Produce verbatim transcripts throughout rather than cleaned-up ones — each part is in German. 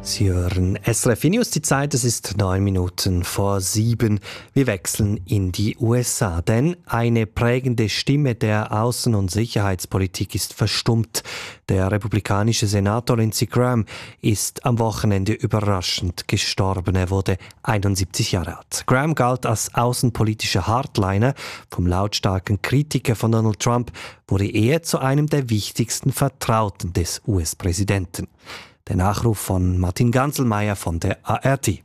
Sie hören S R F News, die Zeit, es ist neun Minuten vor sieben. Wir wechseln in die U S A, denn eine prägende Stimme der Außen- und Sicherheitspolitik ist verstummt. Der republikanische Senator Lindsey Graham ist am Wochenende überraschend gestorben. Er wurde einundsiebzig Jahre alt. Graham galt als außenpolitischer Hardliner. Vom lautstarken Kritiker von Donald Trump wurde er zu einem der wichtigsten Vertrauten des U S-Präsidenten. Der Nachruf von Martin Ganselmeier von der A R D.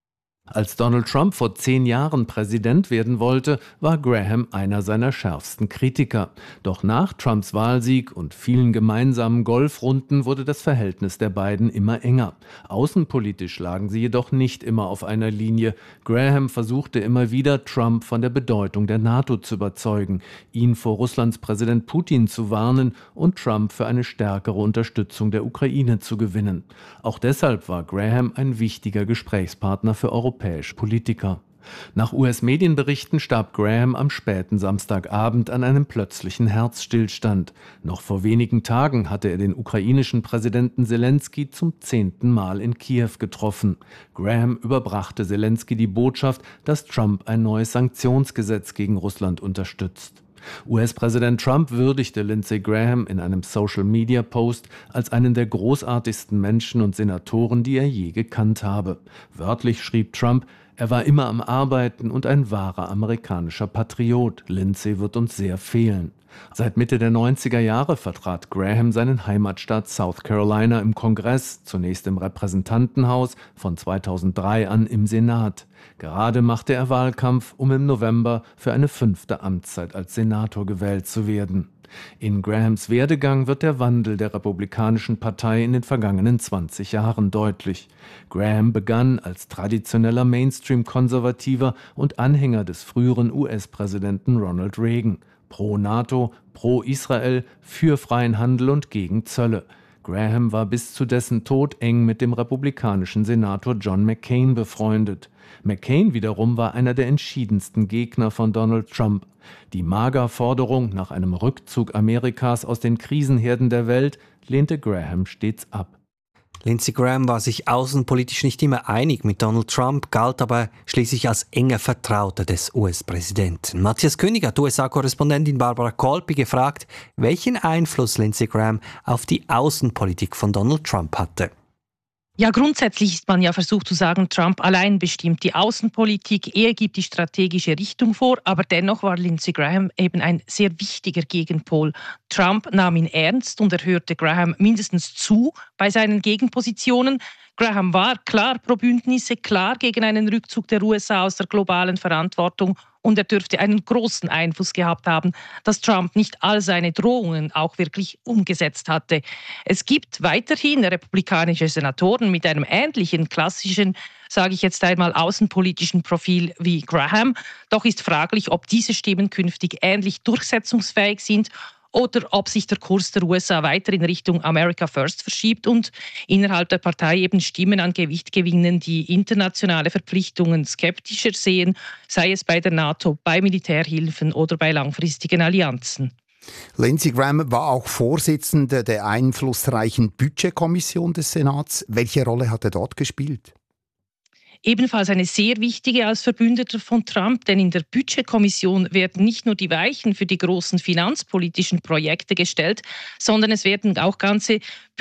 Als Donald Trump vor zehn Jahren Präsident werden wollte, war Graham einer seiner schärfsten Kritiker. Doch nach Trumps Wahlsieg und vielen gemeinsamen Golfrunden wurde das Verhältnis der beiden immer enger. Außenpolitisch lagen sie jedoch nicht immer auf einer Linie. Graham versuchte immer wieder, Trump von der Bedeutung der NATO zu überzeugen, ihn vor Russlands Präsident Putin zu warnen und Trump für eine stärkere Unterstützung der Ukraine zu gewinnen. Auch deshalb war Graham ein wichtiger Gesprächspartner für Europäer. Europäische Politiker. Nach U S-Medienberichten starb Graham am späten Samstagabend an einem plötzlichen Herzstillstand. Noch vor wenigen Tagen hatte er den ukrainischen Präsidenten Selensky zum zehnten Mal in Kiew getroffen. Graham überbrachte Selensky die Botschaft, dass Trump ein neues Sanktionsgesetz gegen Russland unterstützt. U S-Präsident Trump würdigte Lindsey Graham in einem Social-Media-Post als einen der großartigsten Menschen und Senatoren, die er je gekannt habe. Wörtlich schrieb Trump, er war immer am Arbeiten und ein wahrer amerikanischer Patriot. Lindsey wird uns sehr fehlen. Seit Mitte der neunziger Jahre vertrat Graham seinen Heimatstaat South Carolina im Kongress, zunächst im Repräsentantenhaus, von zweitausenddrei an im Senat. Gerade machte er Wahlkampf, um im November für eine fünfte Amtszeit als Senator gewählt zu werden. In Grahams Werdegang wird der Wandel der Republikanischen Partei in den vergangenen zwanzig Jahren deutlich. Graham begann als traditioneller Mainstream-Konservativer und Anhänger des früheren U S-Präsidenten Ronald Reagan. Pro-NATO, pro-Israel, für freien Handel und gegen Zölle. Graham war bis zu dessen Tod eng mit dem republikanischen Senator John McCain befreundet. McCain wiederum war einer der entschiedensten Gegner von Donald Trump. Die MAGA-Forderung nach einem Rückzug Amerikas aus den Krisenherden der Welt lehnte Graham stets ab. Lindsey Graham war sich außenpolitisch nicht immer einig mit Donald Trump, galt aber schließlich als enger Vertrauter des U S-Präsidenten. Matthias König hat U S A-Korrespondentin Barbara Kolpi gefragt, welchen Einfluss Lindsey Graham auf die Außenpolitik von Donald Trump hatte. Ja, grundsätzlich ist man ja versucht zu sagen, Trump allein bestimmt die Außenpolitik, er gibt die strategische Richtung vor, aber dennoch war Lindsey Graham eben ein sehr wichtiger Gegenpol. Trump nahm ihn ernst und er hörte Graham mindestens zu bei seinen Gegenpositionen. Graham war klar pro Bündnisse, klar gegen einen Rückzug der U S A aus der globalen Verantwortung und er dürfte einen großen Einfluss gehabt haben, dass Trump nicht all seine Drohungen auch wirklich umgesetzt hatte. Es gibt weiterhin republikanische Senatoren mit einem ähnlichen klassischen, sage ich jetzt einmal, außenpolitischen Profil wie Graham. Doch ist fraglich, ob diese Stimmen künftig ähnlich durchsetzungsfähig sind oder ob sich der Kurs der U S A weiter in Richtung America First verschiebt und innerhalb der Partei eben Stimmen an Gewicht gewinnen, die internationale Verpflichtungen skeptischer sehen, sei es bei der NATO, bei Militärhilfen oder bei langfristigen Allianzen. Lindsey Graham war auch Vorsitzender der einflussreichen Budgetkommission des Senats. Welche Rolle hat er dort gespielt? Ebenfalls eine sehr wichtige als Verbündeter von Trump, denn in der Budgetkommission werden nicht nur die Weichen für die großen finanzpolitischen Projekte gestellt, sondern es werden auch ganze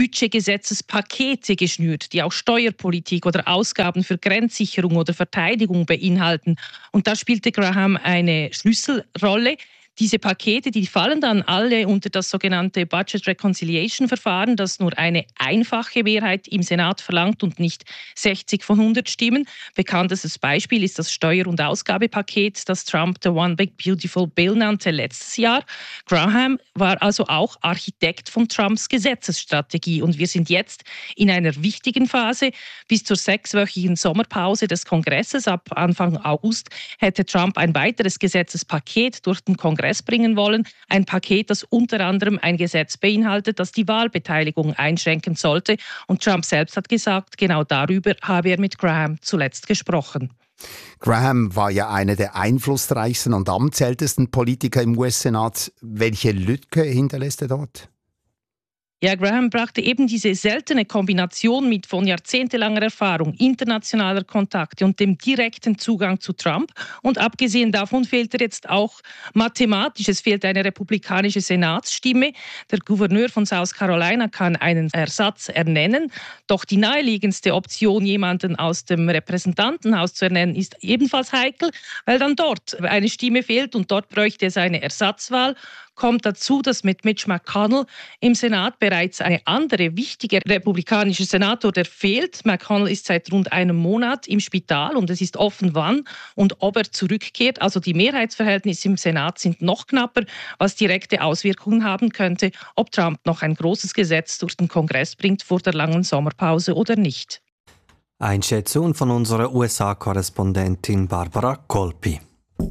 Budgetgesetzespakete geschnürt, die auch Steuerpolitik oder Ausgaben für Grenzsicherung oder Verteidigung beinhalten. Und da spielte Graham eine Schlüsselrolle. Diese Pakete, die fallen dann alle unter das sogenannte Budget Reconciliation Verfahren, das nur eine einfache Mehrheit im Senat verlangt und nicht sechzig von hundert Stimmen. Bekanntestes Beispiel ist das Steuer- und Ausgabepaket, das Trump The One Big Beautiful Bill nannte letztes Jahr. Graham war also auch Architekt von Trumps Gesetzesstrategie und wir sind jetzt in einer wichtigen Phase. Bis zur sechswöchigen Sommerpause des Kongresses ab Anfang August hätte Trump ein weiteres Gesetzespaket durch den Kongress bringen wollen. Ein Paket, das unter anderem ein Gesetz beinhaltet, das die Wahlbeteiligung einschränken sollte. Und Trump selbst hat gesagt, genau darüber habe er mit Graham zuletzt gesprochen. Graham war ja einer der einflussreichsten und amtsältesten Politiker im U S-Senat. Welche Lücke hinterlässt er dort? Ja, Graham brachte eben diese seltene Kombination mit von jahrzehntelanger Erfahrung, internationaler Kontakte und dem direkten Zugang zu Trump. Und abgesehen davon fehlt er jetzt auch mathematisch. Es fehlt eine republikanische Senatsstimme. Der Gouverneur von South Carolina kann einen Ersatz ernennen. Doch die naheliegendste Option, jemanden aus dem Repräsentantenhaus zu ernennen, ist ebenfalls heikel, weil dann dort eine Stimme fehlt und dort bräuchte es eine Ersatzwahl. Kommt dazu, dass mit Mitch McConnell im Senat bereits eine andere wichtige republikanische Senator, der fehlt. McConnell ist seit rund einem Monat im Spital und es ist offen, wann und ob er zurückkehrt. Also die Mehrheitsverhältnisse im Senat sind noch knapper, was direkte Auswirkungen haben könnte, ob Trump noch ein großes Gesetz durch den Kongress bringt vor der langen Sommerpause oder nicht. Einschätzung von unserer U S A-Korrespondentin Barbara Kolpi.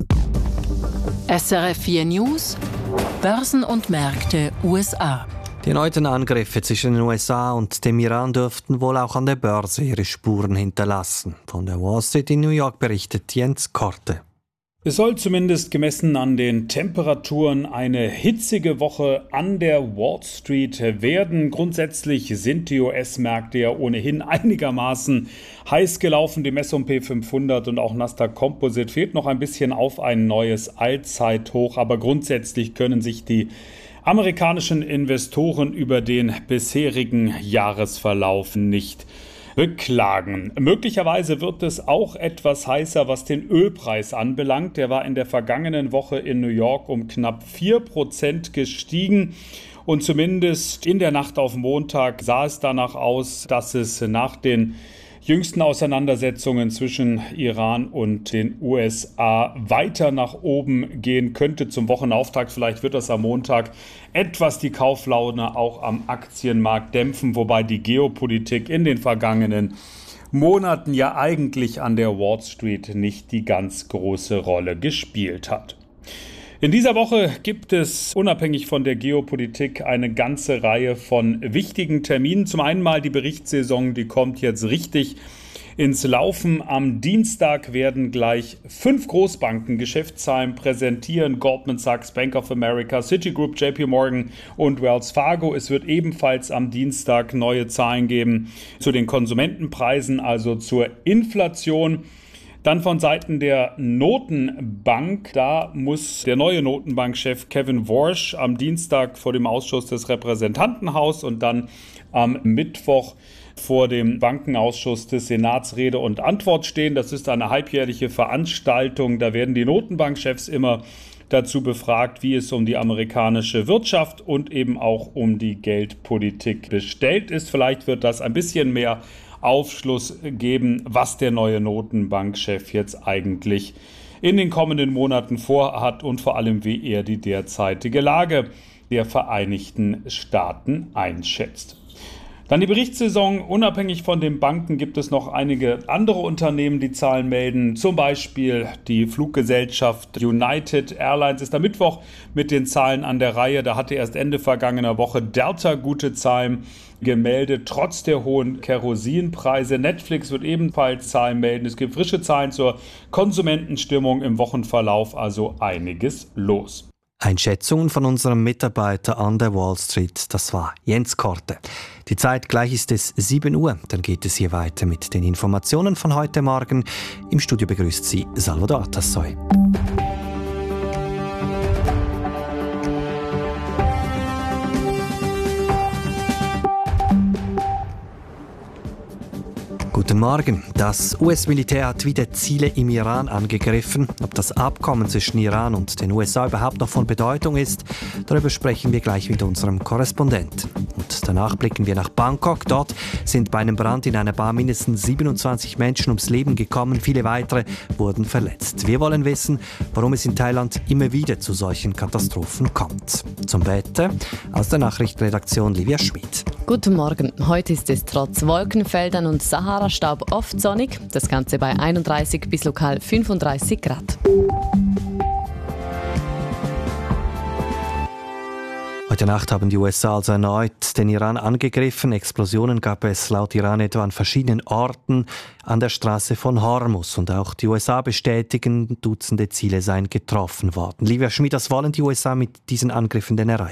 S R F vier News, Börsen und Märkte U S A. Die erneuten Angriffe zwischen den U S A und dem Iran dürften wohl auch an der Börse ihre Spuren hinterlassen. Von der Wall Street in New York berichtet Jens Korte. Es soll zumindest gemessen an den Temperaturen eine hitzige Woche an der Wall Street werden. Grundsätzlich sind die U S-Märkte ja ohnehin einigermaßen heiß gelaufen. Dem S und P fünfhundert und auch Nasdaq Composite fehlt noch ein bisschen auf ein neues Allzeithoch. Aber grundsätzlich können sich die amerikanischen Investoren über den bisherigen Jahresverlauf nicht beklagen. Möglicherweise wird es auch etwas heißer, was den Ölpreis anbelangt. Der war in der vergangenen Woche in New York um knapp vier Prozent gestiegen. Und zumindest in der Nacht auf Montag sah es danach aus, dass es nach den jüngsten Auseinandersetzungen zwischen Iran und den U S A weiter nach oben gehen könnte zum Wochenauftakt. Vielleicht wird das am Montag etwas die Kauflaune auch am Aktienmarkt dämpfen, wobei die Geopolitik in den vergangenen Monaten ja eigentlich an der Wall Street nicht die ganz große Rolle gespielt hat. In dieser Woche gibt es unabhängig von der Geopolitik eine ganze Reihe von wichtigen Terminen. Zum einen mal die Berichtssaison, die kommt jetzt richtig ins Laufen. Am Dienstag werden gleich fünf Großbanken Geschäftszahlen präsentieren. Goldman Sachs, Bank of America, Citigroup, J P Morgan und Wells Fargo. Es wird ebenfalls am Dienstag neue Zahlen geben zu den Konsumentenpreisen, also zur Inflation. Dann von Seiten der Notenbank, da muss der neue Notenbankchef Kevin Warsh am Dienstag vor dem Ausschuss des Repräsentantenhauses und dann am Mittwoch vor dem Bankenausschuss des Senats Rede und Antwort stehen. Das ist eine halbjährliche Veranstaltung. Da werden die Notenbankchefs immer dazu befragt, wie es um die amerikanische Wirtschaft und eben auch um die Geldpolitik bestellt ist. Vielleicht wird das ein bisschen mehr Aufschluss geben, was der neue Notenbankchef jetzt eigentlich in den kommenden Monaten vorhat und vor allem, wie er die derzeitige Lage der Vereinigten Staaten einschätzt. Dann die Berichtssaison. Unabhängig von den Banken gibt es noch einige andere Unternehmen, die Zahlen melden. Zum Beispiel die Fluggesellschaft United Airlines ist am Mittwoch mit den Zahlen an der Reihe. Da hatte erst Ende vergangener Woche Delta gute Zahlen gemeldet, trotz der hohen Kerosinpreise. Netflix wird ebenfalls Zahlen melden. Es gibt frische Zahlen zur Konsumentenstimmung im Wochenverlauf, also einiges los. Einschätzungen von unserem Mitarbeiter an der Wall Street, das war Jens Korte. Die Zeit gleich ist es sieben Uhr, dann geht es hier weiter mit den Informationen von heute Morgen. Im Studio begrüßt Sie Salvador Tassoy. Guten Morgen. Das U S-Militär hat wieder Ziele im Iran angegriffen. Ob das Abkommen zwischen Iran und den U S A überhaupt noch von Bedeutung ist, darüber sprechen wir gleich mit unserem Korrespondenten. Und danach blicken wir nach Bangkok. Dort sind bei einem Brand in einer Bar mindestens siebenundzwanzig Menschen ums Leben gekommen. Viele weitere wurden verletzt. Wir wollen wissen, warum es in Thailand immer wieder zu solchen Katastrophen kommt. Zum Wetter aus der Nachrichtenredaktion Livia Schmid. Guten Morgen. Heute ist es trotz Wolkenfeldern und Sahara-Staub oft sonnig. Das Ganze bei einunddreißig bis lokal fünfunddreißig Grad. Heute Nacht haben die U S A also erneut den Iran angegriffen. Explosionen gab es laut Iran etwa an verschiedenen Orten an der Straße von Hormuz. Und auch die U S A bestätigen, Dutzende Ziele seien getroffen worden. Livia Schmid, was wollen die U S A mit diesen Angriffen denn erreichen?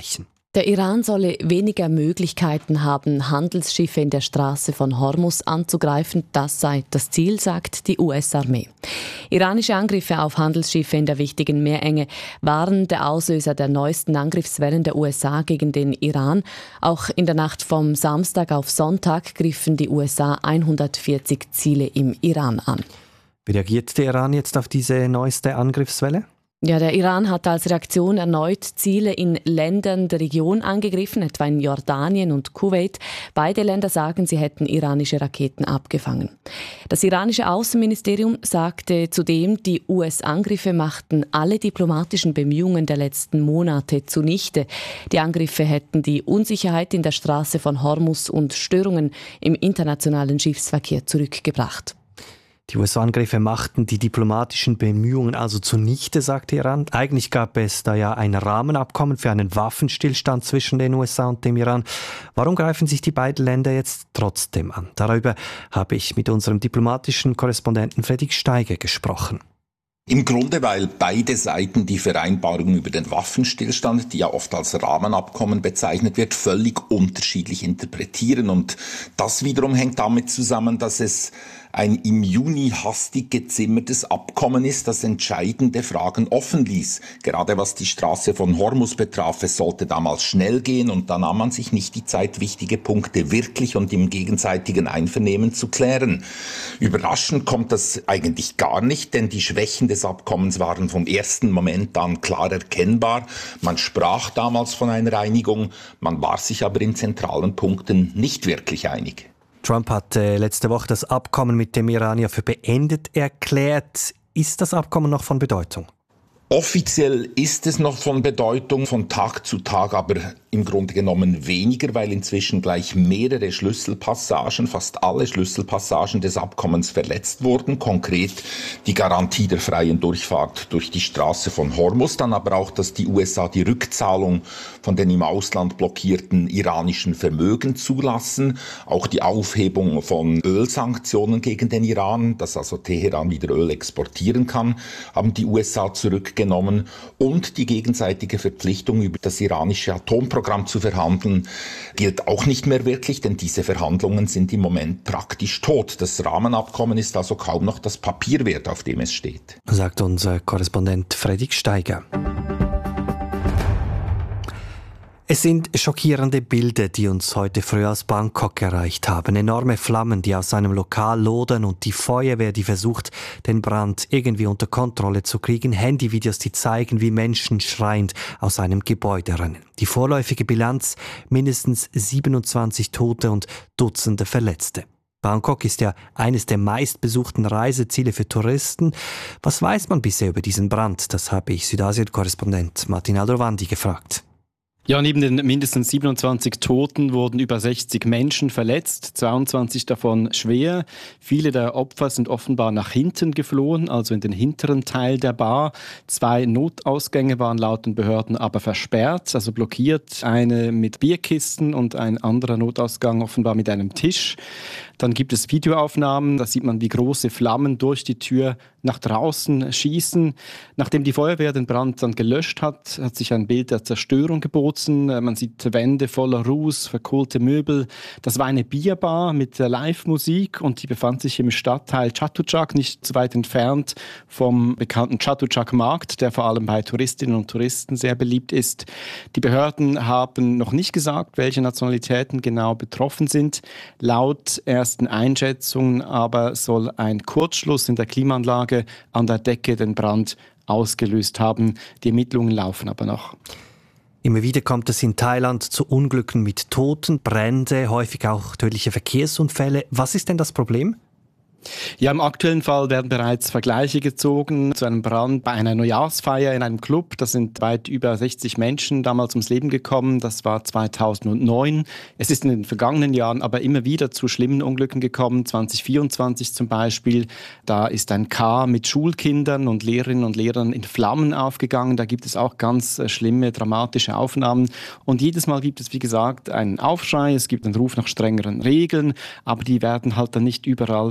Der Iran solle weniger Möglichkeiten haben, Handelsschiffe in der Straße von Hormuz anzugreifen. Das sei das Ziel, sagt die U S-Armee. Iranische Angriffe auf Handelsschiffe in der wichtigen Meerenge waren der Auslöser der neuesten Angriffswellen der U S A gegen den Iran. Auch in der Nacht vom Samstag auf Sonntag griffen die U S A hundertvierzig Ziele im Iran an. Wie reagiert der Iran jetzt auf diese neueste Angriffswelle? Ja, der Iran hat als Reaktion erneut Ziele in Ländern der Region angegriffen, etwa in Jordanien und Kuwait. Beide Länder sagen, sie hätten iranische Raketen abgefangen. Das iranische Außenministerium sagte zudem, die U S-Angriffe machten alle diplomatischen Bemühungen der letzten Monate zunichte. Die Angriffe hätten die Unsicherheit in der Straße von Hormuz und Störungen im internationalen Schiffsverkehr zurückgebracht. Die U S-Angriffe machten die diplomatischen Bemühungen also zunichte, sagte Iran. Eigentlich gab es da ja ein Rahmenabkommen für einen Waffenstillstand zwischen den U S A und dem Iran. Warum greifen sich die beiden Länder jetzt trotzdem an? Darüber habe ich mit unserem diplomatischen Korrespondenten Fredrik Steiger gesprochen. Im Grunde, weil beide Seiten die Vereinbarung über den Waffenstillstand, die ja oft als Rahmenabkommen bezeichnet wird, völlig unterschiedlich interpretieren. Und das wiederum hängt damit zusammen, dass es ein im Juni hastig gezimmertes Abkommen ist, das entscheidende Fragen offen ließ. Gerade was die Straße von Hormuz betraf, es sollte damals schnell gehen und da nahm man sich nicht die Zeit, wichtige Punkte wirklich und im gegenseitigen Einvernehmen zu klären. Überraschend kommt das eigentlich gar nicht, denn die Schwächen des Abkommens waren vom ersten Moment an klar erkennbar. Man sprach damals von einer Einigung, man war sich aber in zentralen Punkten nicht wirklich einig. Trump hat äh, letzte Woche das Abkommen mit dem Iran ja für beendet erklärt. Ist das Abkommen noch von Bedeutung? Offiziell ist es noch von Bedeutung, von Tag zu Tag aber im Grunde genommen weniger, weil inzwischen gleich mehrere Schlüsselpassagen, fast alle Schlüsselpassagen des Abkommens verletzt wurden. Konkret die Garantie der freien Durchfahrt durch die Straße von Hormuz, dann aber auch, dass die U S A die Rückzahlung von den im Ausland blockierten iranischen Vermögen zulassen, auch die Aufhebung von Ölsanktionen gegen den Iran, dass also Teheran wieder Öl exportieren kann, haben die U S A zurückgenommen und die gegenseitige Verpflichtung über das iranische Atomprogramm zu verhandeln, gilt auch nicht mehr wirklich, denn diese Verhandlungen sind im Moment praktisch tot. Das Rahmenabkommen ist also kaum noch das Papier wert, auf dem es steht. Sagt unser Korrespondent Fredrik Steiger. Es sind schockierende Bilder, die uns heute früh aus Bangkok erreicht haben. Enorme Flammen, die aus einem Lokal lodern und die Feuerwehr, die versucht, den Brand irgendwie unter Kontrolle zu kriegen. Handyvideos, die zeigen, wie Menschen schreiend aus einem Gebäude rennen. Die vorläufige Bilanz: mindestens siebenundzwanzig Tote und Dutzende Verletzte. Bangkok ist ja eines der meistbesuchten Reiseziele für Touristen. Was weiß man bisher über diesen Brand? Das habe ich Südasien-Korrespondent Martin Aldrovandi gefragt. Ja, neben den mindestens siebenundzwanzig Toten wurden über sechzig Menschen verletzt, zweiundzwanzig davon schwer. Viele der Opfer sind offenbar nach hinten geflohen, also in den hinteren Teil der Bar. Zwei Notausgänge waren laut den Behörden aber versperrt, also blockiert. Eine mit Bierkisten und ein anderer Notausgang offenbar mit einem Tisch. Dann gibt es Videoaufnahmen, da sieht man, wie große Flammen durch die Tür nach draußen schießen. Nachdem die Feuerwehr den Brand dann gelöscht hat, hat sich ein Bild der Zerstörung geboten. Man sieht Wände voller Ruß, verkohlte Möbel. Das war eine Bierbar mit Live-Musik und die befand sich im Stadtteil Chatuchak, nicht so weit entfernt vom bekannten Chatuchak-Markt, der vor allem bei Touristinnen und Touristen sehr beliebt ist. Die Behörden haben noch nicht gesagt, welche Nationalitäten genau betroffen sind. Laut ersten Einschätzungen aber soll ein Kurzschluss in der Klimaanlage an der Decke den Brand ausgelöst haben. Die Ermittlungen laufen aber noch. Immer wieder kommt es in Thailand zu Unglücken mit Toten, Brände, häufig auch tödliche Verkehrsunfälle. Was ist denn das Problem? Ja, im aktuellen Fall werden bereits Vergleiche gezogen zu einem Brand bei einer Neujahrsfeier in einem Club. Da sind weit über sechzig Menschen damals ums Leben gekommen. Das war zweitausendneun. Es ist in den vergangenen Jahren aber immer wieder zu schlimmen Unglücken gekommen. zwanzig vierundzwanzig zum Beispiel. Da ist ein Car mit Schulkindern und Lehrerinnen und Lehrern in Flammen aufgegangen. Da gibt es auch ganz schlimme, dramatische Aufnahmen. Und jedes Mal gibt es, wie gesagt, einen Aufschrei. Es gibt einen Ruf nach strengeren Regeln. Aber die werden halt dann nicht überall gleich streng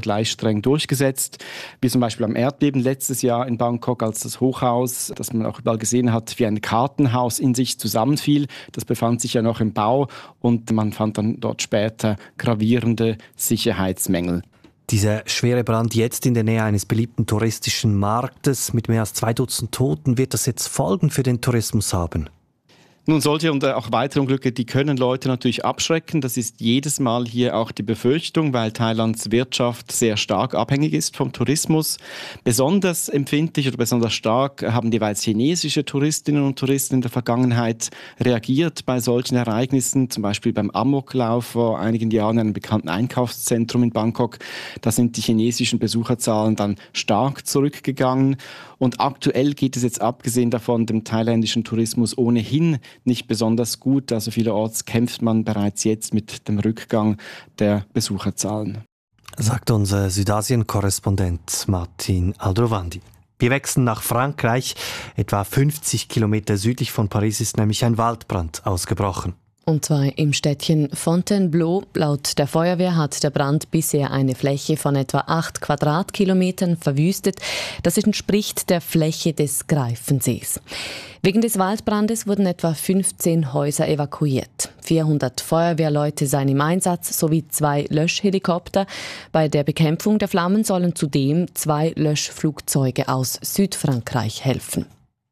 streng durchgesetzt. Wie zum Beispiel am Erdbeben letztes Jahr in Bangkok, als das Hochhaus, das man auch überall gesehen hat, wie ein Kartenhaus in sich zusammenfiel. Das befand sich ja noch im Bau und man fand dann dort später gravierende Sicherheitsmängel. Dieser schwere Brand jetzt in der Nähe eines beliebten touristischen Marktes mit mehr als zwei Dutzend Toten, wird das jetzt Folgen für den Tourismus haben? Nun, solche und auch weitere Unglücke, die können Leute natürlich abschrecken. Das ist jedes Mal hier auch die Befürchtung, weil Thailands Wirtschaft sehr stark abhängig ist vom Tourismus. Besonders empfindlich oder besonders stark haben jeweils chinesische Touristinnen und Touristen in der Vergangenheit reagiert bei solchen Ereignissen. Zum Beispiel beim Amoklauf vor einigen Jahren in einem bekannten Einkaufszentrum in Bangkok. Da sind die chinesischen Besucherzahlen dann stark zurückgegangen. Und aktuell geht es jetzt abgesehen davon dem thailändischen Tourismus ohnehin nicht besonders gut. Also vielerorts kämpft man bereits jetzt mit dem Rückgang der Besucherzahlen. Sagt unser Südasien-Korrespondent Martin Aldrovandi. Wir wechseln nach Frankreich. Etwa fünfzig Kilometer südlich von Paris ist nämlich ein Waldbrand ausgebrochen. Und zwar im Städtchen Fontainebleau. Laut der Feuerwehr hat der Brand bisher eine Fläche von etwa acht Quadratkilometern verwüstet. Das entspricht der Fläche des Greifensees. Wegen des Waldbrandes wurden etwa fünfzehn Häuser evakuiert. vierhundert Feuerwehrleute seien im Einsatz sowie zwei Löschhelikopter. Bei der Bekämpfung der Flammen sollen zudem zwei Löschflugzeuge aus Südfrankreich helfen.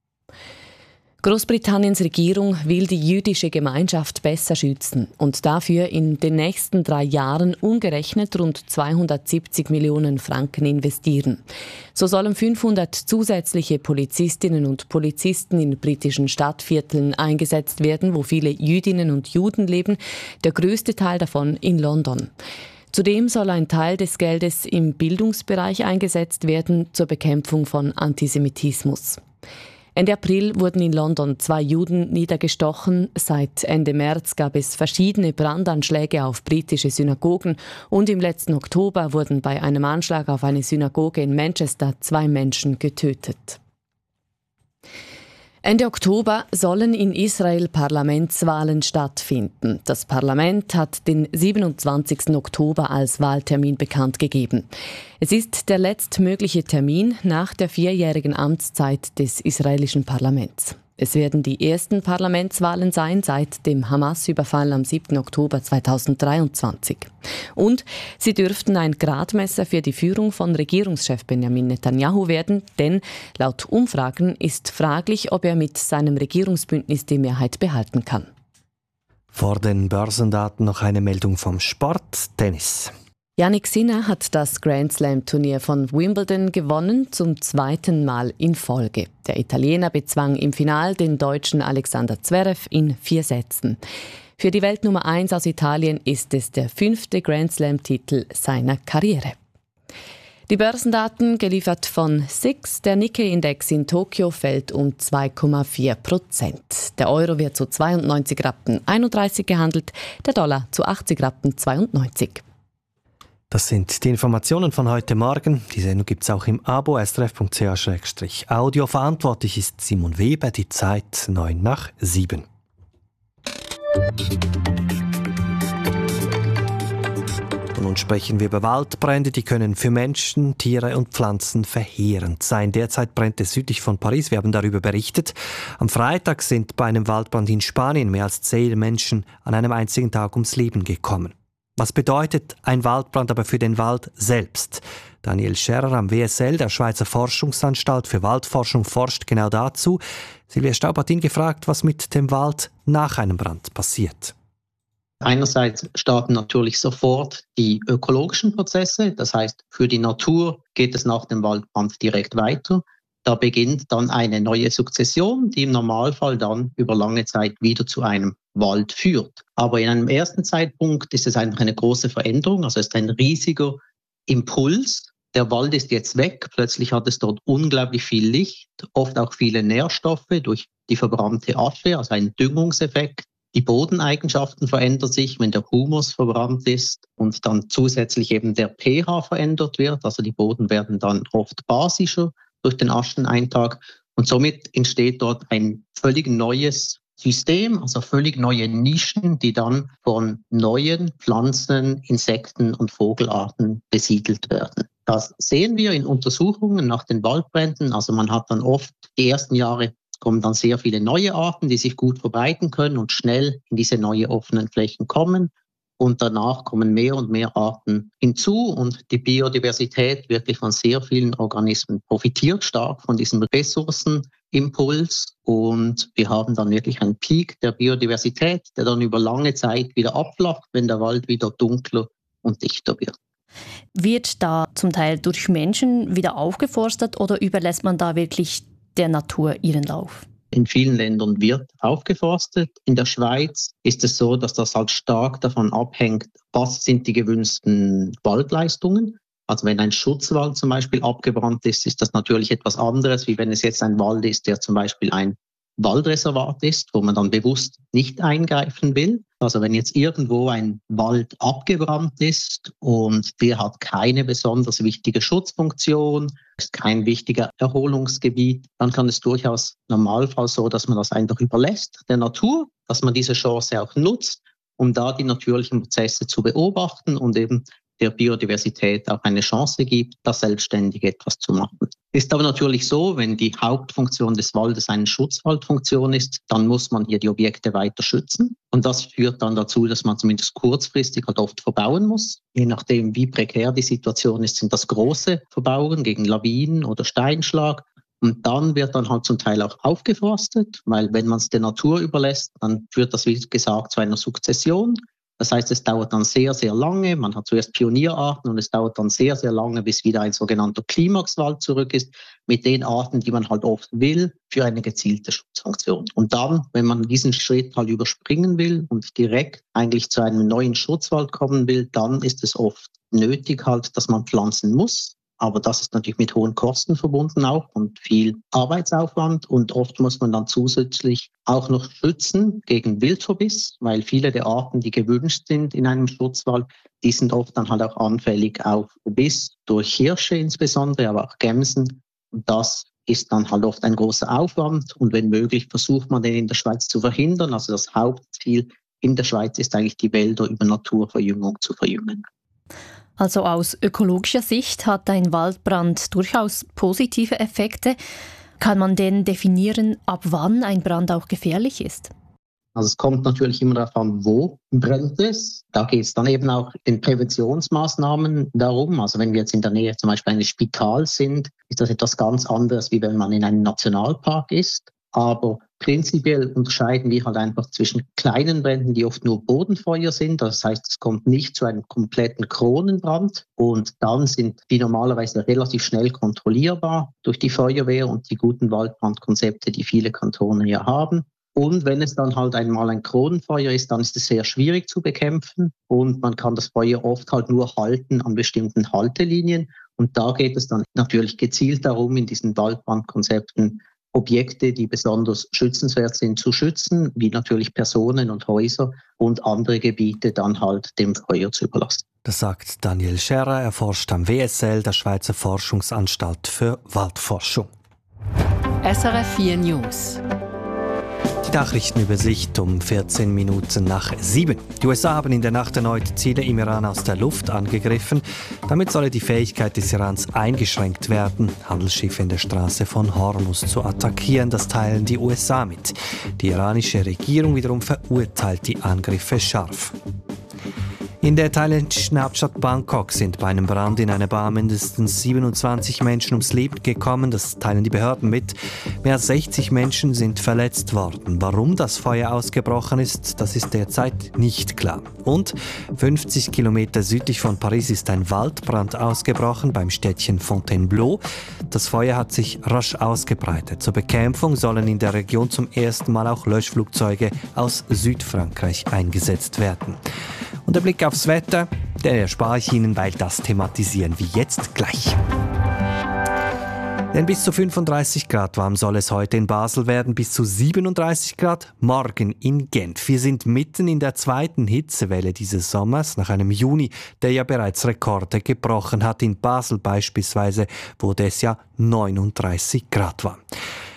Großbritanniens Regierung will die jüdische Gemeinschaft besser schützen und dafür in den nächsten drei Jahren umgerechnet rund zweihundertsiebzig Millionen Franken investieren. So sollen fünfhundert zusätzliche Polizistinnen und Polizisten in britischen Stadtvierteln eingesetzt werden, wo viele Jüdinnen und Juden leben, der größte Teil davon in London. Zudem soll ein Teil des Geldes im Bildungsbereich eingesetzt werden zur Bekämpfung von Antisemitismus. Ende April wurden in London zwei Juden niedergestochen. Seit Ende März gab es verschiedene Brandanschläge auf britische Synagogen und im letzten Oktober wurden bei einem Anschlag auf eine Synagoge in Manchester zwei Menschen getötet. Ende Oktober sollen in Israel Parlamentswahlen stattfinden. Das Parlament hat den siebenundzwanzigsten Oktober als Wahltermin bekannt gegeben. Es ist der letztmögliche Termin nach der vierjährigen Amtszeit des israelischen Parlaments. Es werden die ersten Parlamentswahlen sein seit dem Hamas-Überfall am siebten Oktober zweitausenddreiundzwanzig. Und sie dürften ein Gradmesser für die Führung von Regierungschef Benjamin Netanyahu werden, denn laut Umfragen ist fraglich, ob er mit seinem Regierungsbündnis die Mehrheit behalten kann. Vor den Börsendaten noch eine Meldung vom Sport, Tennis. Jannik Sinner hat das Grand-Slam-Turnier von Wimbledon gewonnen, zum zweiten Mal in Folge. Der Italiener bezwang im Finale den Deutschen Alexander Zverev in vier Sätzen. Für die Weltnummer eins aus Italien ist es der fünfte Grand-Slam-Titel seiner Karriere. Die Börsendaten geliefert von S I X. Der Nikkei-Index in Tokio fällt um zwei Komma vier Prozent. Der Euro wird zu zweiundneunzig Rappen einunddreißig gehandelt, der Dollar zu achtzig Rappen zweiundneunzig. Das sind die Informationen von heute Morgen. Die Sendung gibt es auch im Abo s r f punkt c h slash audio. Verantwortlich ist Simon Weber. Die Zeit neun nach sieben. Und nun sprechen wir über Waldbrände. Die können für Menschen, Tiere und Pflanzen verheerend sein. Derzeit brennt es südlich von Paris. Wir haben darüber berichtet. Am Freitag sind bei einem Waldbrand in Spanien mehr als zehn Menschen an einem einzigen Tag ums Leben gekommen. Was bedeutet ein Waldbrand aber für den Wald selbst? Daniel Scherrer am W S L, der Schweizer Forschungsanstalt für Waldforschung, forscht genau dazu. Silvia Staub hat ihn gefragt, was mit dem Wald nach einem Brand passiert. Einerseits starten natürlich sofort die ökologischen Prozesse. Das heißt, für die Natur geht es nach dem Waldbrand direkt weiter. Da beginnt dann eine neue Sukzession, die im Normalfall dann über lange Zeit wieder zu einem Wald führt. Aber in einem ersten Zeitpunkt ist es einfach eine große Veränderung, also es ist ein riesiger Impuls. Der Wald ist jetzt weg, plötzlich hat es dort unglaublich viel Licht, oft auch viele Nährstoffe durch die verbrannte Asche, also ein Düngungseffekt. Die Bodeneigenschaften verändern sich, wenn der Humus verbrannt ist und dann zusätzlich eben der pH verändert wird, also die Boden werden dann oft basischer durch den Ascheneintrag und somit entsteht dort ein völlig neues System, also völlig neue Nischen, die dann von neuen Pflanzen, Insekten und Vogelarten besiedelt werden. Das sehen wir in Untersuchungen nach den Waldbränden. Also man hat dann oft, die ersten Jahre kommen dann sehr viele neue Arten, die sich gut verbreiten können und schnell in diese neuen offenen Flächen kommen. Und danach kommen mehr und mehr Arten hinzu und die Biodiversität wirklich von sehr vielen Organismen profitiert stark von diesem Ressourcenimpuls. Und wir haben dann wirklich einen Peak der Biodiversität, der dann über lange Zeit wieder abflacht, wenn der Wald wieder dunkler und dichter wird. Wird da zum Teil durch Menschen wieder aufgeforstet oder überlässt man da wirklich der Natur ihren Lauf? In vielen Ländern wird aufgeforstet. In der Schweiz ist es so, dass das halt stark davon abhängt, was sind die gewünschten Waldleistungen. Also wenn ein Schutzwald zum Beispiel abgebrannt ist, ist das natürlich etwas anderes, wie wenn es jetzt ein Wald ist, der zum Beispiel ein Waldreservat ist, wo man dann bewusst nicht eingreifen will. Also wenn jetzt irgendwo ein Wald abgebrannt ist und der hat keine besonders wichtige Schutzfunktion, ist kein wichtiger Erholungsgebiet, dann kann es durchaus Normalfall so, dass man das einfach überlässt der Natur, dass man diese Chance auch nutzt, um da die natürlichen Prozesse zu beobachten und eben der Biodiversität auch eine Chance gibt, da selbstständig etwas zu machen. Ist aber natürlich so, wenn die Hauptfunktion des Waldes eine Schutzwaldfunktion ist, dann muss man hier die Objekte weiter schützen. Und das führt dann dazu, dass man zumindest kurzfristig halt oft verbauen muss. Je nachdem, wie prekär die Situation ist, sind das große Verbauungen gegen Lawinen oder Steinschlag. Und dann wird dann halt zum Teil auch aufgeforstet, weil wenn man es der Natur überlässt, dann führt das, wie gesagt, zu einer Sukzession. Das heißt, es dauert dann sehr, sehr lange. Man hat zuerst Pionierarten und es dauert dann sehr, sehr lange, bis wieder ein sogenannter Klimaxwald zurück ist, mit den Arten, die man halt oft will, für eine gezielte Schutzfunktion. Und dann, wenn man diesen Schritt halt überspringen will und direkt eigentlich zu einem neuen Schutzwald kommen will, dann ist es oft nötig halt, dass man pflanzen muss. Aber das ist natürlich mit hohen Kosten verbunden auch und viel Arbeitsaufwand. Und oft muss man dann zusätzlich auch noch schützen gegen Wildverbiss, weil viele der Arten, die gewünscht sind in einem Schutzwald, die sind oft dann halt auch anfällig auf Verbiss durch Hirsche insbesondere, aber auch Gämsen. Und das ist dann halt oft ein großer Aufwand. Und wenn möglich, versucht man den in der Schweiz zu verhindern. Also das Hauptziel in der Schweiz ist eigentlich, die Wälder über Naturverjüngung zu verjüngen. Also aus ökologischer Sicht hat ein Waldbrand durchaus positive Effekte. Kann man denn definieren, ab wann ein Brand auch gefährlich ist? Also es kommt natürlich immer darauf an, wo brennt es. Da geht es dann eben auch in Präventionsmaßnahmen darum. Also wenn wir jetzt in der Nähe zum Beispiel eines Spitals sind, ist das etwas ganz anderes, wie wenn man in einem Nationalpark ist. Aber prinzipiell unterscheiden wir halt einfach zwischen kleinen Bränden, die oft nur Bodenfeuer sind. Das heißt, es kommt nicht zu einem kompletten Kronenbrand. Und dann sind die normalerweise relativ schnell kontrollierbar durch die Feuerwehr und die guten Waldbrandkonzepte, die viele Kantone ja haben. Und wenn es dann halt einmal ein Kronenfeuer ist, dann ist es sehr schwierig zu bekämpfen. Und man kann das Feuer oft halt nur halten an bestimmten Haltelinien. Und da geht es dann natürlich gezielt darum, in diesen Waldbrandkonzepten Objekte, die besonders schützenswert sind, zu schützen, wie natürlich Personen und Häuser und andere Gebiete dann halt dem Feuer zu überlassen. Das sagt Daniel Scherrer, er forscht am W S L, der Schweizer Forschungsanstalt für Waldforschung. S R F vier News. Die Nachrichtenübersicht um vierzehn Minuten nach sieben. Die U S A haben in der Nacht erneut Ziele im Iran aus der Luft angegriffen. Damit solle die Fähigkeit des Irans eingeschränkt werden, Handelsschiffe in der Straße von Hormuz zu attackieren. Das teilen die U S A mit. Die iranische Regierung wiederum verurteilt die Angriffe scharf. In der thailändischen Hauptstadt Bangkok sind bei einem Brand in einer Bar mindestens siebenundzwanzig Menschen ums Leben gekommen. Das teilen die Behörden mit. Mehr als sechzig Menschen sind verletzt worden. Warum das Feuer ausgebrochen ist, das ist derzeit nicht klar. Und fünfzig Kilometer südlich von Paris ist ein Waldbrand ausgebrochen beim Städtchen Fontainebleau. Das Feuer hat sich rasch ausgebreitet. Zur Bekämpfung sollen in der Region zum ersten Mal auch Löschflugzeuge aus Südfrankreich eingesetzt werden. Und der Blick aufs Wetter, den erspare ich Ihnen, weil das thematisieren wir jetzt gleich. Denn bis zu fünfunddreißig Grad warm soll es heute in Basel werden, bis zu siebenunddreißig Grad morgen in Genf. Wir sind mitten in der zweiten Hitzewelle dieses Sommers, nach einem Juni, der ja bereits Rekorde gebrochen hat. In Basel beispielsweise, wo es ja neununddreißig Grad war.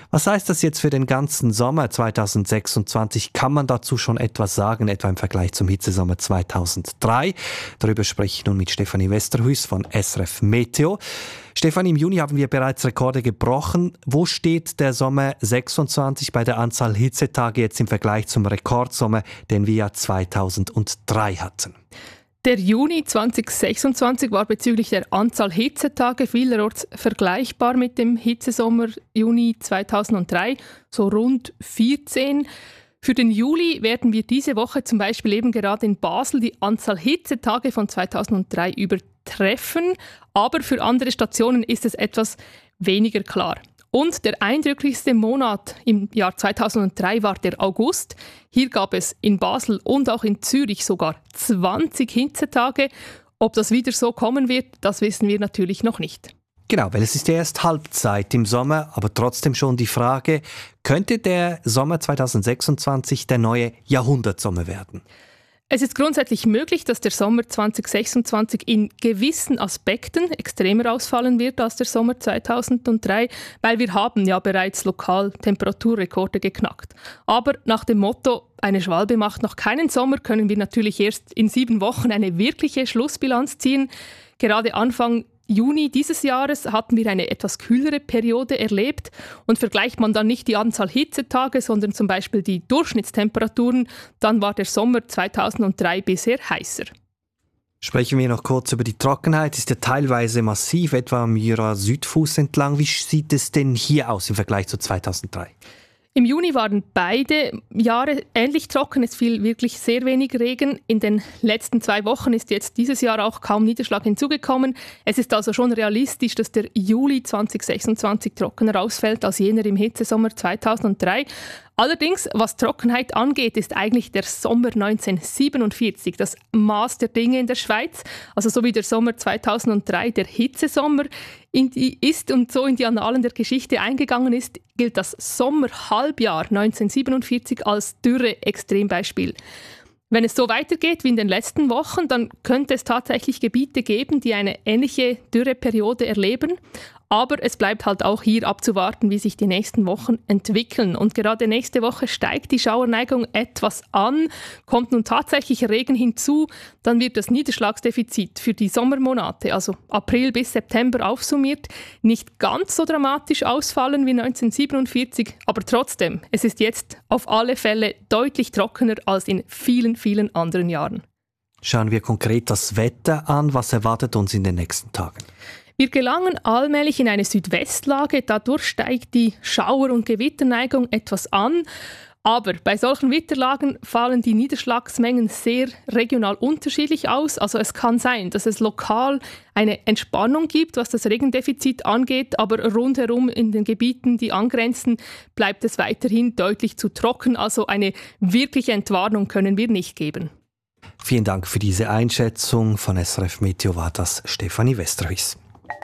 Was heißt das jetzt für den ganzen Sommer zweitausendsechsundzwanzig? Kann man dazu schon etwas sagen, etwa im Vergleich zum Hitzesommer zweitausenddrei? Darüber spreche ich nun mit Stefanie Westerhuis von S R F Meteo. Stefanie, im Juni haben wir bereits Rekorde gebrochen. Wo steht der Sommer sechsundzwanzig bei der Anzahl Hitzetage jetzt im Vergleich zum Rekordsommer, den wir ja zweitausenddrei hatten? Der Juni zweitausendsechsundzwanzig war bezüglich der Anzahl Hitzetage vielerorts vergleichbar mit dem Hitzesommer Juni zweitausenddrei, so rund vierzehn. Für den Juli werden wir diese Woche zum Beispiel eben gerade in Basel die Anzahl Hitzetage von zweitausenddrei übertreffen, aber für andere Stationen ist es etwas weniger klar. Und der eindrücklichste Monat im Jahr zweitausenddrei war der August. Hier gab es in Basel und auch in Zürich sogar zwanzig Hitzetage. Ob das wieder so kommen wird, das wissen wir natürlich noch nicht. Genau, weil es ist ja erst Halbzeit im Sommer, aber trotzdem schon die Frage, könnte der Sommer zweitausendsechsundzwanzig der neue Jahrhundertsommer werden? Es ist grundsätzlich möglich, dass der Sommer zweitausendsechsundzwanzig in gewissen Aspekten extremer ausfallen wird als der Sommer zweitausenddrei, weil wir haben ja bereits lokal Temperaturrekorde geknackt. Aber nach dem Motto, eine Schwalbe macht noch keinen Sommer, können wir natürlich erst in sieben Wochen eine wirkliche Schlussbilanz ziehen. Gerade Anfang Juni dieses Jahres hatten wir eine etwas kühlere Periode erlebt und vergleicht man dann nicht die Anzahl Hitzetage, sondern zum Beispiel die Durchschnittstemperaturen, dann war der Sommer zweitausenddrei bisher heißer. Sprechen wir noch kurz über die Trockenheit. Ist ja teilweise massiv, etwa am Jura-Südfuss entlang. Wie sieht es denn hier aus im Vergleich zu zweitausenddrei? Im Juni waren beide Jahre ähnlich trocken. Es fiel wirklich sehr wenig Regen. In den letzten zwei Wochen ist jetzt dieses Jahr auch kaum Niederschlag hinzugekommen. Es ist also schon realistisch, dass der Juli zweitausendsechsundzwanzig trockener ausfällt als jener im Hitzesommer zweitausenddrei. Allerdings, was Trockenheit angeht, ist eigentlich der Sommer neunzehnhundertsiebenundvierzig das Maß der Dinge in der Schweiz. Also so wie der Sommer zweitausenddrei der Hitzesommer in die, ist und so in die Annalen der Geschichte eingegangen ist, gilt das Sommerhalbjahr neunzehnhundertsiebenundvierzig als Dürre-Extrembeispiel. Wenn es so weitergeht wie in den letzten Wochen, dann könnte es tatsächlich Gebiete geben, die eine ähnliche Dürreperiode erleben. Aber es bleibt halt auch hier abzuwarten, wie sich die nächsten Wochen entwickeln. Und gerade nächste Woche steigt die Schauerneigung etwas an. Kommt nun tatsächlich Regen hinzu, dann wird das Niederschlagsdefizit für die Sommermonate, also April bis September aufsummiert, nicht ganz so dramatisch ausfallen wie neunzehnhundertsiebenundvierzig. Aber trotzdem, es ist jetzt auf alle Fälle deutlich trockener als in vielen, vielen anderen Jahren. Schauen wir konkret das Wetter an. Was erwartet uns in den nächsten Tagen? Wir gelangen allmählich in eine Südwestlage, dadurch steigt die Schauer- und Gewitterneigung etwas an. Aber bei solchen Witterlagen fallen die Niederschlagsmengen sehr regional unterschiedlich aus. Also es kann sein, dass es lokal eine Entspannung gibt, was das Regendefizit angeht, aber rundherum in den Gebieten, die angrenzen, bleibt es weiterhin deutlich zu trocken. Also eine wirkliche Entwarnung können wir nicht geben. Vielen Dank für diese Einschätzung. Von S R F Meteo war das Stefanie Westerhuis.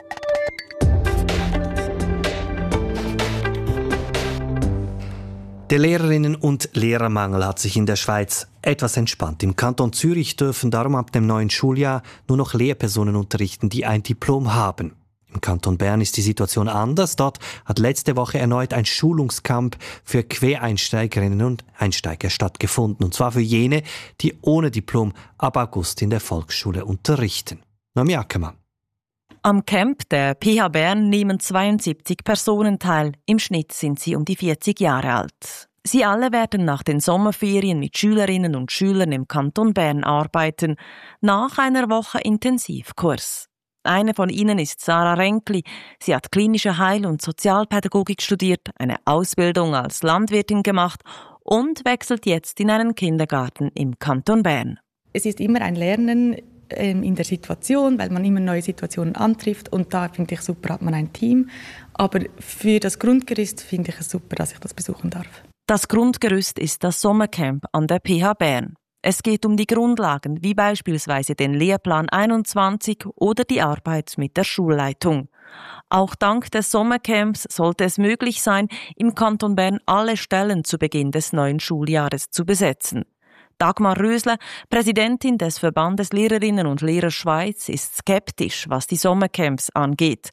Der Lehrerinnen- und Lehrermangel hat sich in der Schweiz etwas entspannt. Im Kanton Zürich dürfen darum ab dem neuen Schuljahr nur noch Lehrpersonen unterrichten, die ein Diplom haben. Im Kanton Bern ist die Situation anders. Dort hat letzte Woche erneut ein Schulungscamp für Quereinsteigerinnen und Einsteiger stattgefunden. Und zwar für jene, die ohne Diplom ab August in der Volksschule unterrichten. Noemi Ackermann. Am Camp der P H Bern nehmen zweiundsiebzig Personen teil. Im Schnitt sind sie um die vierzig Jahre alt. Sie alle werden nach den Sommerferien mit Schülerinnen und Schülern im Kanton Bern arbeiten, nach einer Woche Intensivkurs. Eine von ihnen ist Sarah Renkli. Sie hat klinische Heil- und Sozialpädagogik studiert, eine Ausbildung als Landwirtin gemacht und wechselt jetzt in einen Kindergarten im Kanton Bern. Es ist immer ein Lernen in der Situation, weil man immer neue Situationen antrifft und da finde ich super, hat man ein Team. Aber für das Grundgerüst finde ich es super, dass ich das besuchen darf. Das Grundgerüst ist das Sommercamp an der P H Bern. Es geht um die Grundlagen, wie beispielsweise den Lehrplan einundzwanzig oder die Arbeit mit der Schulleitung. Auch dank des Sommercamps sollte es möglich sein, im Kanton Bern alle Stellen zu Beginn des neuen Schuljahres zu besetzen. Dagmar Rösler, Präsidentin des Verbandes Lehrerinnen und Lehrer Schweiz, ist skeptisch, was die Sommercamps angeht.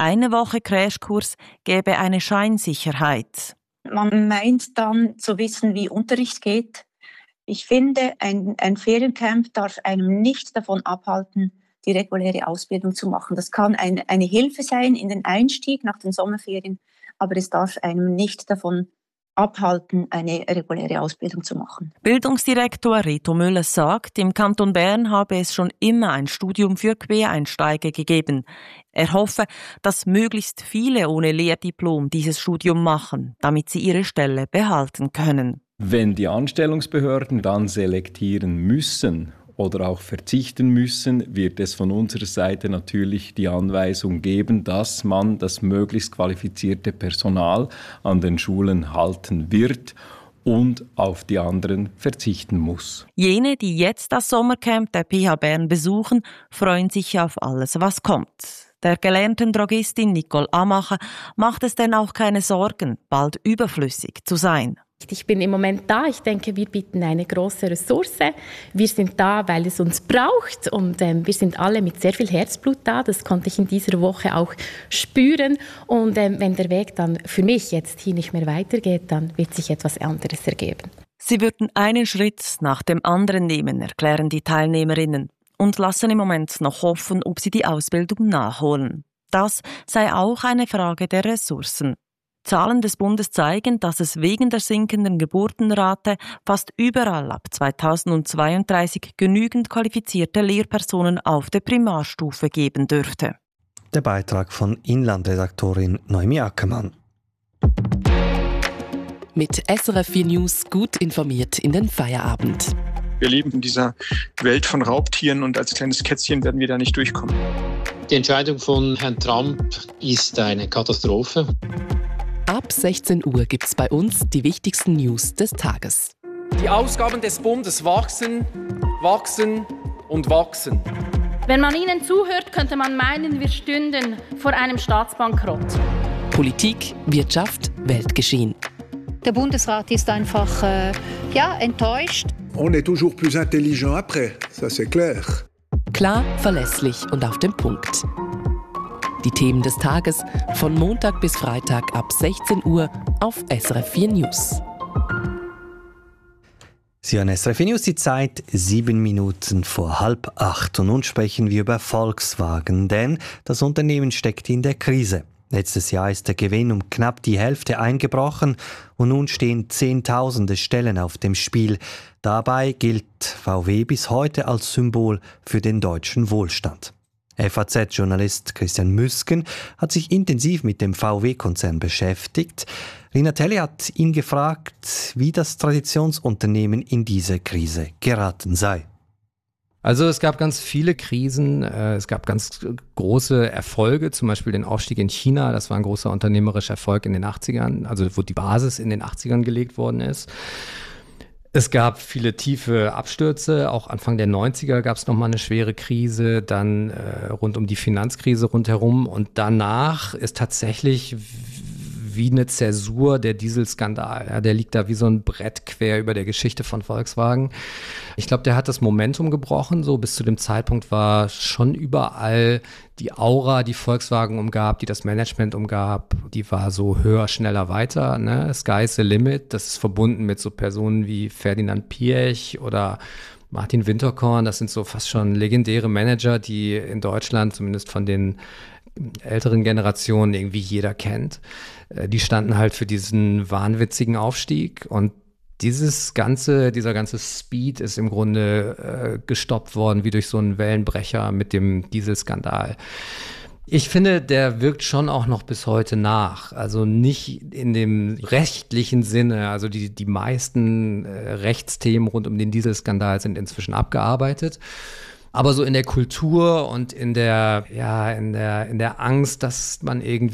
Eine Woche Crashkurs gäbe eine Scheinsicherheit. Man meint dann zu wissen, wie Unterricht geht. Ich finde, ein, ein Feriencamp darf einem nicht davon abhalten, die reguläre Ausbildung zu machen. Das kann ein, eine Hilfe sein in den Einstieg nach den Sommerferien, aber es darf einem nicht davon abhalten, eine reguläre Ausbildung zu machen. Bildungsdirektor Reto Müller sagt, im Kanton Bern habe es schon immer ein Studium für Quereinsteiger gegeben. Er hoffe, dass möglichst viele ohne Lehrdiplom dieses Studium machen, damit sie ihre Stelle behalten können. Wenn die Anstellungsbehörden dann selektieren müssen oder auch verzichten müssen, wird es von unserer Seite natürlich die Anweisung geben, dass man das möglichst qualifizierte Personal an den Schulen halten wird und auf die anderen verzichten muss. Jene, die jetzt das Sommercamp der P H Bern besuchen, freuen sich auf alles, was kommt. Der gelernten Drogistin Nicole Amacher macht es denn auch keine Sorgen, bald überflüssig zu sein. Ich bin im Moment da. Ich denke, wir bieten eine große Ressource. Wir sind da, weil es uns braucht und ähm, wir sind alle mit sehr viel Herzblut da. Das konnte ich in dieser Woche auch spüren. Und ähm, wenn der Weg dann für mich jetzt hier nicht mehr weitergeht, dann wird sich etwas anderes ergeben. Sie würden einen Schritt nach dem anderen nehmen, erklären die Teilnehmerinnen, und lassen im Moment noch hoffen, ob sie die Ausbildung nachholen. Das sei auch eine Frage der Ressourcen. Zahlen des Bundes zeigen, dass es wegen der sinkenden Geburtenrate fast überall ab zweitausendzweiunddreißig genügend qualifizierte Lehrpersonen auf der Primarstufe geben dürfte. Der Beitrag von Inlandredaktorin Noemi Ackermann. Mit S R F vier News gut informiert in den Feierabend. Wir leben in dieser Welt von Raubtieren und als kleines Kätzchen werden wir da nicht durchkommen. Die Entscheidung von Herrn Trump ist eine Katastrophe. Ab sechzehn Uhr gibt es bei uns die wichtigsten News des Tages. Die Ausgaben des Bundes wachsen, wachsen und wachsen. Wenn man ihnen zuhört, könnte man meinen, wir stünden vor einem Staatsbankrott. Politik, Wirtschaft, Weltgeschehen. Der Bundesrat ist einfach äh, ja, enttäuscht. On est toujours plus intelligent après, ça c'est clair. Klar, verlässlich und auf den Punkt. Die Themen des Tages von Montag bis Freitag ab sechzehn Uhr auf S R F vier News. Sie hören S R F vier News, die Zeit sieben Minuten vor halb acht. Und nun sprechen wir über Volkswagen, denn das Unternehmen steckt in der Krise. Letztes Jahr ist der Gewinn um knapp die Hälfte eingebrochen und nun stehen Zehntausende Stellen auf dem Spiel. Dabei gilt V W bis heute als Symbol für den deutschen Wohlstand. F A Z-Journalist Christian Müsken hat sich intensiv mit dem V W-Konzern beschäftigt. Rina Telli hat ihn gefragt, wie das Traditionsunternehmen in diese Krise geraten sei. Also es gab ganz viele Krisen, es gab ganz große Erfolge, zum Beispiel den Aufstieg in China, das war ein großer unternehmerischer Erfolg in den achtzigern, also wo die Basis in den achtzigern gelegt worden ist. Es gab viele tiefe Abstürze, auch Anfang der neunziger gab es nochmal eine schwere Krise, dann äh, rund um die Finanzkrise rundherum und danach ist tatsächlich wie eine Zäsur der Dieselskandal. Ja, der liegt da wie so ein Brett quer über der Geschichte von Volkswagen. Ich glaube, der hat das Momentum gebrochen. So bis zu dem Zeitpunkt war schon überall die Aura, die Volkswagen umgab, die das Management umgab, die war so höher, schneller, weiter. Ne? Sky's the limit. Das ist verbunden mit so Personen wie Ferdinand Piëch oder Martin Winterkorn. Das sind so fast schon legendäre Manager, die in Deutschland zumindest von den älteren Generationen irgendwie jeder kennt. Die standen halt für diesen wahnwitzigen Aufstieg und dieses ganze, dieser ganze Speed ist im Grunde äh, gestoppt worden wie durch so einen Wellenbrecher mit dem Dieselskandal. Ich finde, der wirkt schon auch noch bis heute nach. Also nicht in dem rechtlichen Sinne. Also die, die meisten äh, Rechtsthemen rund um den Dieselskandal sind inzwischen abgearbeitet. Aber so in der Kultur und in der, ja, in der, in der Angst, dass man irgendwie